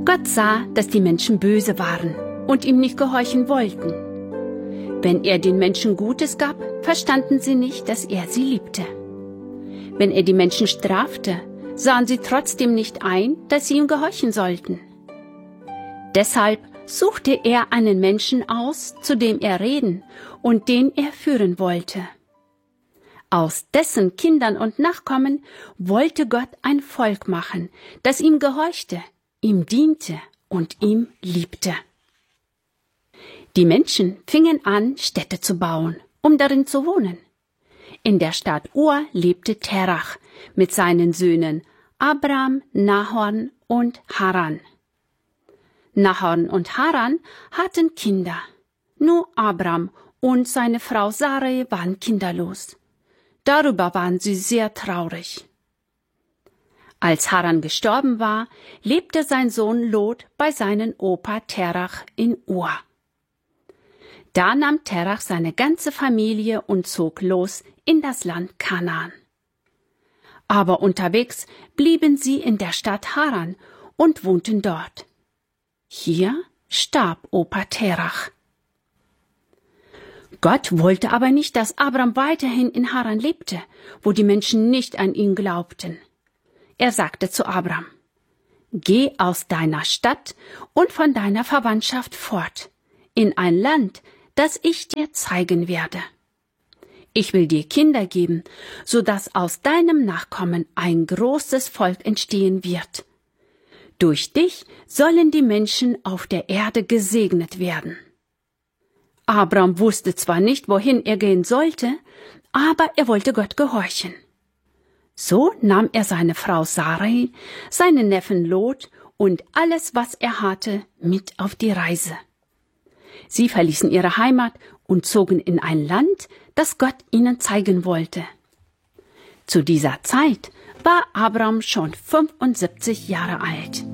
Gott sah, dass die Menschen böse waren und ihm nicht gehorchen wollten. Wenn er den Menschen Gutes gab, verstanden sie nicht, dass er sie liebte. Wenn er die Menschen strafte, sahen sie trotzdem nicht ein, dass sie ihm gehorchen sollten. Deshalb suchte er einen Menschen aus, zu dem er reden und den er führen wollte. Aus dessen Kindern und Nachkommen wollte Gott ein Volk machen, das ihm gehorchte, ihm diente und ihm liebte. Die Menschen fingen an, Städte zu bauen, um darin zu wohnen. In der Stadt Ur lebte Terach mit seinen Söhnen Abram, Nahor und Haran. Nahor und Haran hatten Kinder. Nur Abram und seine Frau Sarai waren kinderlos. Darüber waren sie sehr traurig. Als Haran gestorben war, lebte sein Sohn Lot bei seinem Opa Terach in Ur. Da nahm Terach seine ganze Familie und zog los in das Land Kanaan. Aber unterwegs blieben sie in der Stadt Haran und wohnten dort. Hier starb Opa Terach. Gott wollte aber nicht, dass Abram weiterhin in Haran lebte, wo die Menschen nicht an ihn glaubten. Er sagte zu Abram: Geh aus deiner Stadt und von deiner Verwandtschaft fort, in ein Land, das ich dir zeigen werde. Ich will dir Kinder geben, so dass aus deinem Nachkommen ein großes Volk entstehen wird. Durch dich sollen die Menschen auf der Erde gesegnet werden. Abram wusste zwar nicht, wohin er gehen sollte, aber er wollte Gott gehorchen. So nahm er seine Frau Sarai, seinen Neffen Lot und alles, was er hatte, mit auf die Reise. Sie verließen ihre Heimat und zogen in ein Land, das Gott ihnen zeigen wollte. Zu dieser Zeit war Abram schon 75 Jahre alt.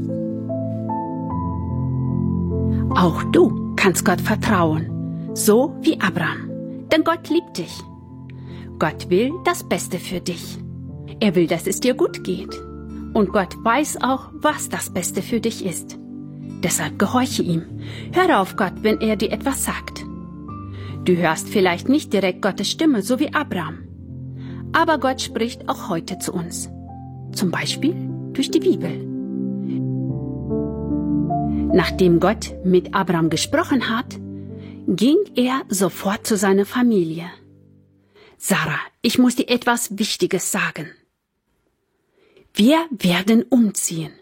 Auch du kannst Gott vertrauen, so wie Abram, denn Gott liebt dich. Gott will das Beste für dich. Er will, dass es dir gut geht. Und Gott weiß auch, was das Beste für dich ist. Deshalb gehorche ihm. Höre auf Gott, wenn er dir etwas sagt. Du hörst vielleicht nicht direkt Gottes Stimme, so wie Abram. Aber Gott spricht auch heute zu uns. Zum Beispiel durch die Bibel. Nachdem Gott mit Abram gesprochen hat, ging er sofort zu seiner Familie. Sarah, ich muss dir etwas Wichtiges sagen. Wir werden umziehen.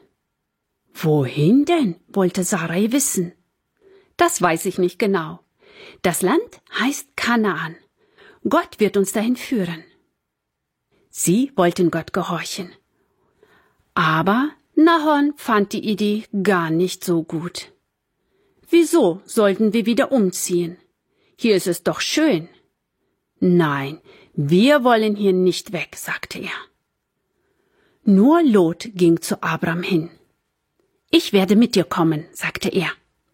Wohin denn? Wollte Sarai wissen. Das weiß ich nicht genau. Das Land heißt Kanaan. Gott wird uns dahin führen. Sie wollten Gott gehorchen. Aber Nahor fand die Idee gar nicht so gut. Wieso sollten wir wieder umziehen? Hier ist es doch schön. Nein, wir wollen hier nicht weg, sagte er. Nur Lot ging zu Abram hin. Ich werde mit dir kommen, sagte er.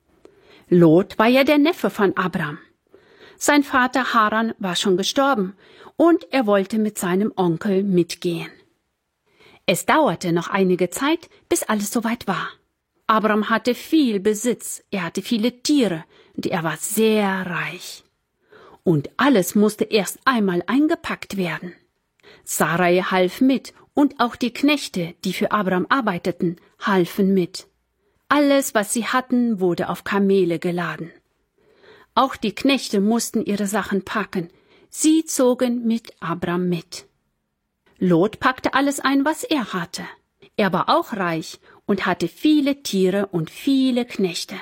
Lot war ja der Neffe von Abram. Sein Vater Haran war schon gestorben und er wollte mit seinem Onkel mitgehen. Es dauerte noch einige Zeit, bis alles soweit war. Abram hatte viel Besitz, er hatte viele Tiere und er war sehr reich. Und alles musste erst einmal eingepackt werden. Sarai half mit und auch die Knechte, die für Abram arbeiteten, halfen mit. Alles, was sie hatten, wurde auf Kamele geladen. Auch die Knechte mussten ihre Sachen packen. Sie zogen mit Abram mit. Lot packte alles ein, was er hatte. Er war auch reich und hatte viele Tiere und viele Knechte.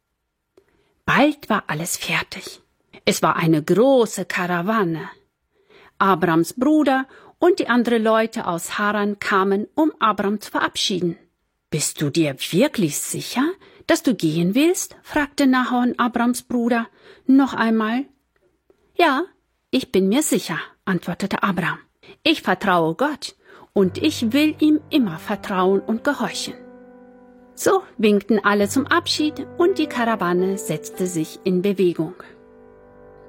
Bald war alles fertig. Es war eine große Karawane. Abrams Bruder und die anderen Leute aus Haran kamen, um Abram zu verabschieden. »Bist du dir wirklich sicher, dass du gehen willst?« fragte Nahor, Abrams Bruder, noch einmal. »Ja, ich bin mir sicher«, antwortete Abram. »Ich vertraue Gott und ich will ihm immer vertrauen und gehorchen.« So winkten alle zum Abschied und die Karawane setzte sich in Bewegung.